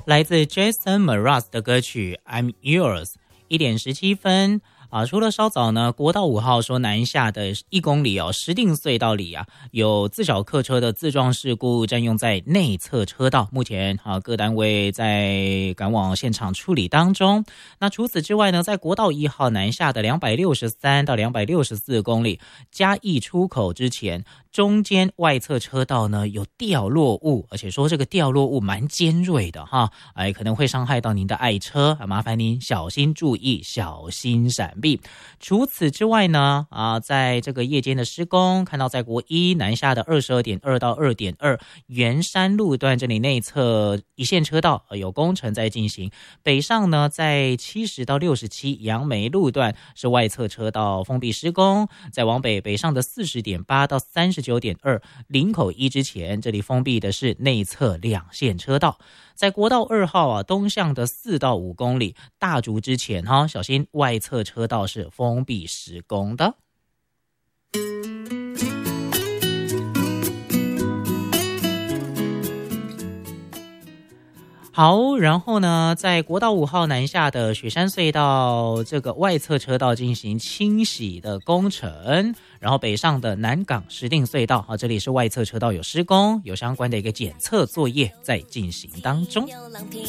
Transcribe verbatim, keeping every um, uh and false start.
来自 Jason Mraz 的歌曲 I'm Yours， 一点十七分啊。除了稍早呢，国道五号说南下的一公里哦，石碇隧道里啊有自小客车的自撞事故，占用在内侧车道，目前啊各单位在赶往现场处理当中。那除此之外呢，在国道一号南下的两百六十三到两百六十四公里嘉义出口之前，中间外侧车道呢有掉落物，而且说这个掉落物蛮尖锐的哈，哎，可能会伤害到您的爱车啊，麻烦您小心注意，小心闪避。除此之外呢，啊，在这个夜间的施工，看到在国一南下的二十二点二到二点二圆山路段这里内侧一线车道有工程在进行，北上呢在七十到六十七杨梅路段是外侧车道封闭施工，在往北北上的四十点八到三十九点二林口一之前，这里封闭的是内侧两线车道。在国道二号啊东向的四到五公里大竹之前哈，小心外侧车道是封闭施工的。好，然后呢，在国道五号南下的雪山隧道这个外侧车道进行清洗的工程，然后北上的南港石碇隧道啊，这里是外侧车道有施工，有相关的一个检测作业在进行当中。